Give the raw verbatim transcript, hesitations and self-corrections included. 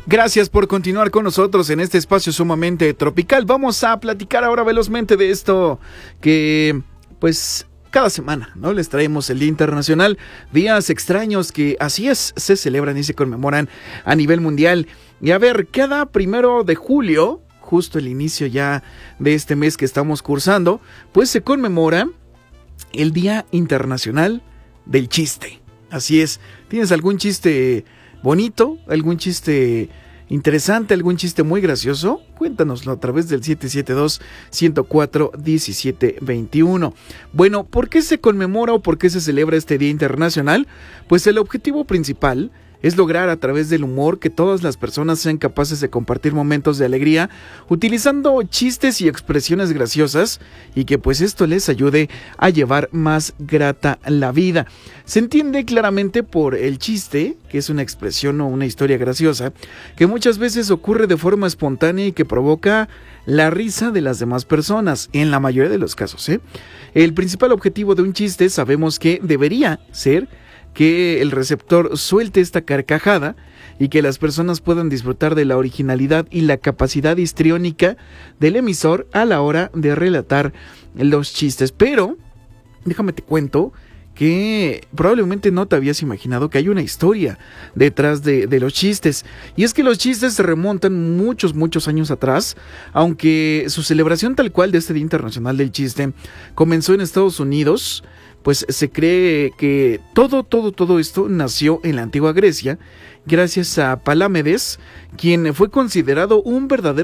Gracias por continuar con nosotros en este espacio sumamente tropical. Vamos a platicar ahora velozmente de esto que, pues, cada semana, ¿no? Les traemos el Día Internacional, días extraños que así es, se celebran y se conmemoran a nivel mundial. Y a ver, cada primero de julio, justo el inicio ya de este mes que estamos cursando, pues se conmemora el Día Internacional del Chiste. Así es, ¿tienes algún chiste bonito, algún chiste interesante, algún chiste muy gracioso? Cuéntanoslo a través del siete siete dos, uno cero cuatro, uno siete dos uno. Bueno, ¿por qué se conmemora o por qué se celebra este Día Internacional? Pues el objetivo principal es lograr a través del humor que todas las personas sean capaces de compartir momentos de alegría utilizando chistes y expresiones graciosas y que pues esto les ayude a llevar más grata la vida. Se entiende claramente por el chiste, que es una expresión o una historia graciosa, que muchas veces ocurre de forma espontánea y que provoca la risa de las demás personas, en la mayoría de los casos, ¿eh? El principal objetivo de un chiste sabemos que debería ser que el receptor suelte esta carcajada y que las personas puedan disfrutar de la originalidad y la capacidad histriónica del emisor a la hora de relatar los chistes. Pero, déjame te cuento que probablemente no te habías imaginado que hay una historia detrás de, de los chistes. Y es que los chistes se remontan muchos, muchos años atrás, aunque su celebración tal cual de este Día Internacional del Chiste comenzó en Estados Unidos. Pues se cree que todo, todo, todo esto nació en la antigua Grecia, gracias a Palámedes, quien fue considerado un verdadero